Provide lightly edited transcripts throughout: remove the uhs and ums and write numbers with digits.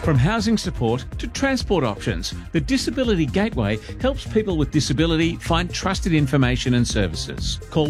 From housing support to transport options, the Disability Gateway helps people with disability find trusted information and services. Call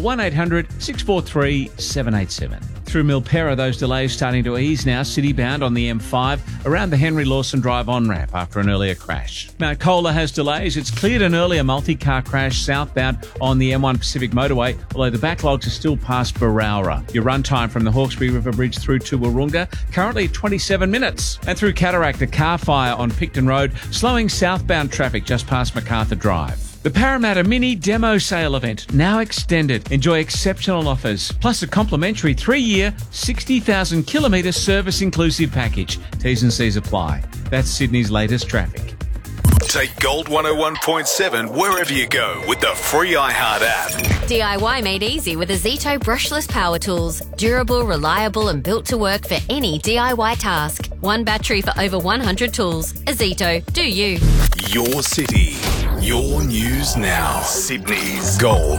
1-800-643-787. Through Milperra, those delays starting to ease now, city-bound on the M5 around the Henry Lawson Drive on-ramp after an earlier crash. Mount Colah has delays. It's cleared an earlier multi-car crash southbound on the M1 Pacific Motorway, although the backlogs are still past Barowra. Your run time from the Hawkesbury River Bridge through to Wahroonga, currently 27 minutes. And through Cataract, a car fire on Picton Road, slowing southbound traffic just past MacArthur Drive. The Parramatta Mini Demo Sale event, now extended. Enjoy exceptional offers, plus a complimentary 3-year, 60,000 kilometre service-inclusive package. T's and C's apply. That's Sydney's latest traffic. Take Gold 101.7 wherever you go with the free iHeart app. DIY made easy with Azito brushless power tools. Durable, reliable and built to work for any DIY task. One battery for over 100 tools. Azito, do you. Your city, your news now. Sydney's Gold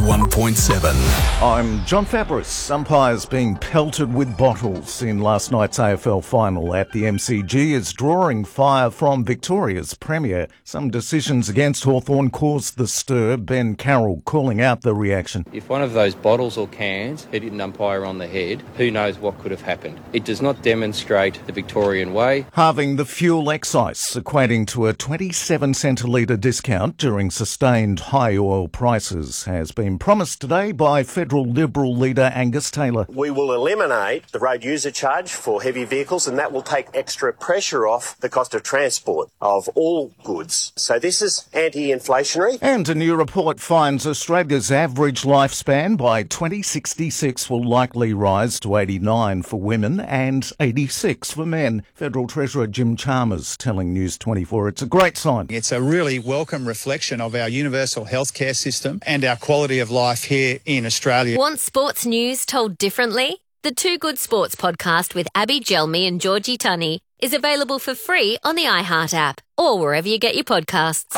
101.7. I'm John Fabris. Umpires being pelted with bottles in last night's AFL final at the MCG is drawing fire from Victoria's Premier. Some decisions against Hawthorn caused the stir. Ben Carroll calling out the reaction. If one of those bottles or cans hit an umpire on the head, who knows what could have happened. It does not demonstrate the Victorian way. Halving the fuel excise, equating to a 27 cent a litre discount during sustained high oil prices, has been promised today by federal Liberal leader Angus Taylor. We will eliminate the road user charge for heavy vehicles, and that will take extra pressure off the cost of transport of all goods. So this is anti-inflationary. And a new report finds Australia's average lifespan by 2066 will likely rise to 89 for women and 86 for men. Federal Treasurer Jim Chalmers telling News 24 it's a great sign. It's a really welcome reflection of our universal healthcare system and our quality of life here in Australia. Want sports news told differently? The Two Good Sports podcast with Abby Gelmi and Georgie Tunney is available for free on the iHeart app or wherever you get your podcasts.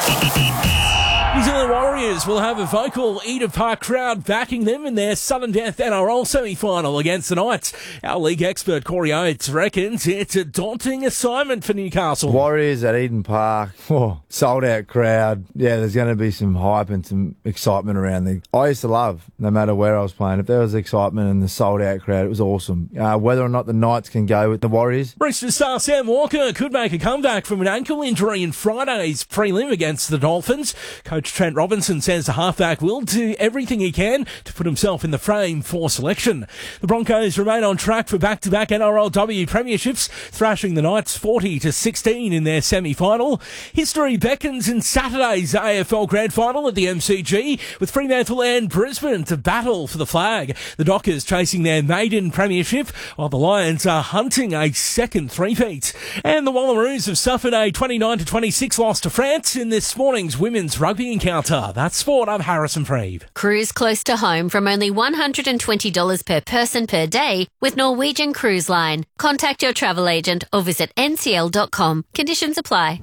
New Zealand Warriors will have a vocal Eden Park crowd backing them in their sudden death NRL semi-final against the Knights. Our league expert Corey Oates reckons it's a daunting assignment for Newcastle. Warriors at Eden Park, sold out crowd. Yeah, there's going to be some hype and some excitement around there. I used to love, no matter where I was playing, if there was excitement and the sold out crowd, it was awesome. Whether or not the Knights can go with the Warriors. Brisbane star Sam Walker could make a comeback from an ankle injury in Friday's prelim against the Dolphins. Coach Trent Robinson says the halfback will do everything he can to put himself in the frame for selection. The Broncos remain on track for back-to-back NRLW premierships, thrashing the Knights 40-16 in their semi-final. History beckons in Saturday's AFL Grand Final at the MCG, with Fremantle and Brisbane to battle for the flag. The Dockers chasing their maiden premiership, while the Lions are hunting a second three-peat. And the Wallaroos have suffered a 29-26 loss to France in this morning's women's rugby encounter. That's sport. I'm Harrison Freeb. Cruise close to home from only $120 per person per day with Norwegian Cruise Line. Contact your travel agent or visit ncl.com. Conditions apply.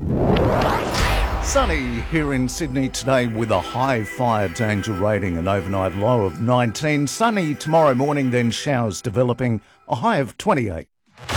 Sunny here in Sydney today with a high fire danger rating, an overnight low of 19. Sunny tomorrow morning, then showers developing, a high of 28.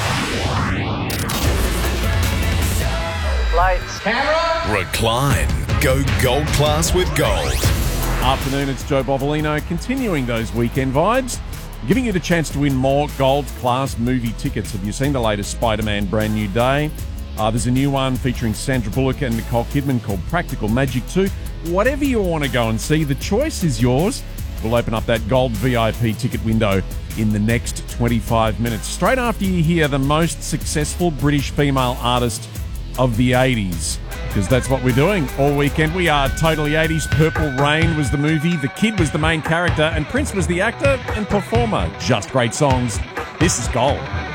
Lights, camera, Recline. Go gold class with Gold. Afternoon, it's Joe Bovolino, continuing those weekend vibes, giving you the chance to win more gold class movie tickets. Have you seen the latest Spider-Man Brand New Day? There's a new one featuring Sandra Bullock and Nicole Kidman called Practical Magic 2. Whatever you want to go and see, the choice is yours. We'll open up that gold VIP ticket window in the next 25 minutes. Straight after you hear the most successful British female artist of the 80s, because that's what we're doing all weekend. We are totally 80s. Purple Rain was the movie, The Kid was the main character, and Prince was the actor and performer. Just great songs. This is Gold.